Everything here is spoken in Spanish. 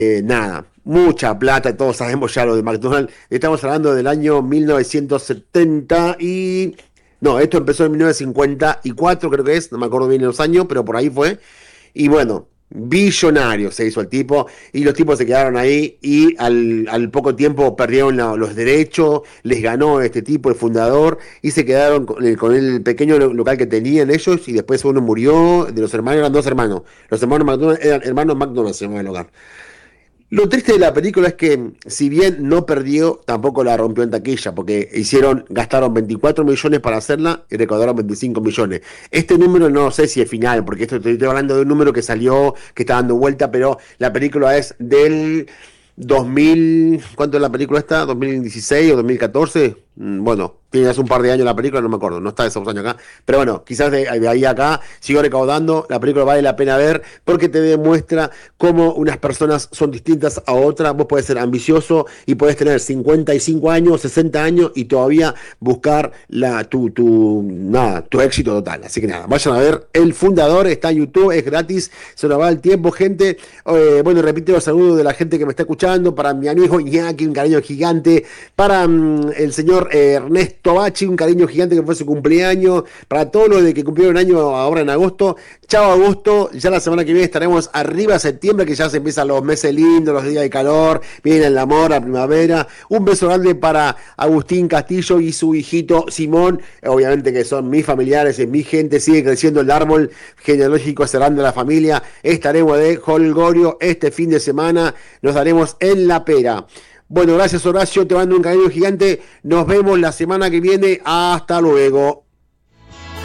Nada, mucha plata, todos sabemos ya lo de McDonald's. Estamos hablando del año 1970 y... No, esto empezó en 1954, creo que es, no me acuerdo bien los años, pero por ahí fue. Y bueno, billonario se hizo el tipo, y los tipos se quedaron ahí y al poco tiempo perdieron los derechos, les ganó este tipo, el fundador, y se quedaron con el pequeño local que tenían ellos, y después uno murió, de los hermanos, eran dos hermanos. Los hermanos McDonald's eran hermanos McDonald's, se llamaba el hogar. Lo triste de la película es que, si bien no perdió, tampoco la rompió en taquilla, porque gastaron 24 millones para hacerla y recaudaron 25 millones. Este número no sé si es final, porque estoy hablando de un número que salió, que está dando vuelta, pero la película es del 2000, ¿cuánto es la película esta? ¿2016 o 2014? Bueno, tiene hace un par de años la película, no me acuerdo, no está de esos años acá. Pero bueno, quizás de ahí a acá siguió recaudando. La película vale la pena ver porque te demuestra cómo unas personas son distintas a otras. Vos podés ser ambicioso y podés tener 55 años, 60 años y todavía buscar tu éxito total. Así que nada, vayan a ver El Fundador, está en YouTube, es gratis, se nos va el tiempo, gente. Bueno, repito los saludos de la gente que me está escuchando, para mi amigo Iñaki, un cariño gigante, para el señor Ernesto Bachi, un cariño gigante que fue su cumpleaños, para todos los de que cumplieron año ahora en agosto. Chao agosto, ya la semana que viene estaremos arriba septiembre, que ya se empiezan los meses lindos, los días de calor, viene el amor, la primavera. Un beso grande para Agustín Castillo y su hijito Simón, obviamente que son mis familiares, es mi gente, sigue creciendo el árbol genealógico cerrando la familia. Estaremos de Holgorio este fin de semana, nos daremos en la pera. Bueno, gracias Horacio, te mando un cariño gigante, nos vemos la semana que viene, hasta luego.